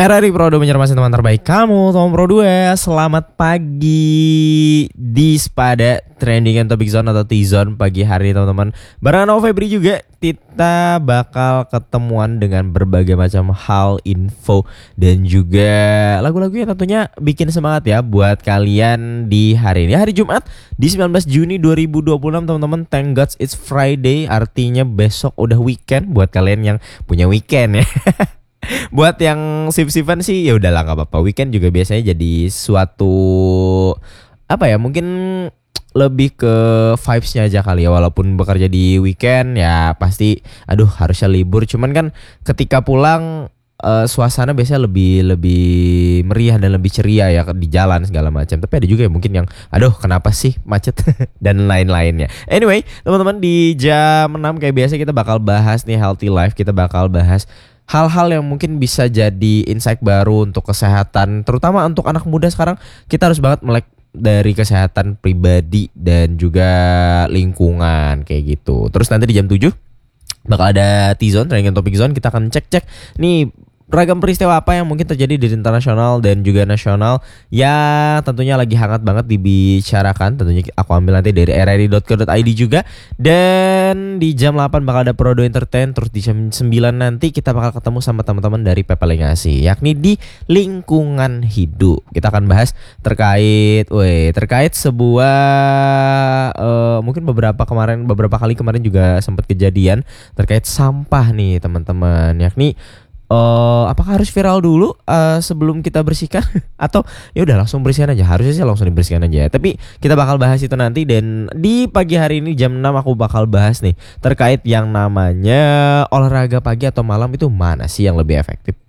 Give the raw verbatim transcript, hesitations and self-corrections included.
R R I Pro dua menyermasi teman terbaik kamu, Tom Pro dua. Selamat pagi di Spada Trending and Topic Zone atau T-Zone pagi hari teman-teman. Bareng Nova Febri juga, kita bakal ketemuan dengan berbagai macam hal, info, dan juga lagu-lagu yang tentunya bikin semangat ya buat kalian di hari ini. Hari Jumat di sembilan belas Juni dua ribu dua puluh enam teman-teman. Thank God it's Friday, artinya besok udah weekend buat kalian yang punya weekend ya. Buat yang sip-sipan sih ya udahlah nggak apa-apa. Weekend juga biasanya jadi suatu apa ya, mungkin lebih ke vibes-nya aja kali ya. Walaupun bekerja di weekend ya pasti aduh harusnya libur. Cuman kan ketika pulang uh, suasana biasanya lebih lebih meriah dan lebih ceria ya di jalan segala macam. Tapi ada juga yang mungkin yang aduh kenapa sih macet dan lain-lainnya. Anyway teman-teman, di jam enam kayak biasa kita bakal bahas nih healthy life. Kita bakal bahas hal-hal yang mungkin bisa jadi insight baru untuk kesehatan, terutama untuk anak muda sekarang. Kita harus banget melek dari kesehatan pribadi dan juga lingkungan kayak gitu. Terus nanti di jam tujuh bakal ada T-Zone, Trending Topic Zone. Kita akan cek-cek nih ragam peristiwa apa yang mungkin terjadi di internasional dan juga nasional ya, tentunya lagi hangat banget dibicarakan. Tentunya aku ambil nanti dari r r i dot co dot i d juga. Dan di jam delapan bakal ada Prodo Entertain. Terus di jam sembilan nanti kita bakal ketemu sama teman-teman dari Pepelengasi, yakni di lingkungan hidup. Kita akan bahas terkait weh, terkait sebuah uh, mungkin beberapa kemarin beberapa kali kemarin juga sempat kejadian terkait sampah nih teman-teman, yakni Uh, apakah harus viral dulu uh, sebelum kita bersihkan atau ya udah langsung bersihkan aja? Harusnya sih langsung dibersihkan aja. Tapi kita bakal bahas itu nanti. Dan di pagi hari ini jam enam aku bakal bahas nih terkait yang namanya olahraga pagi atau malam itu mana sih yang lebih efektif.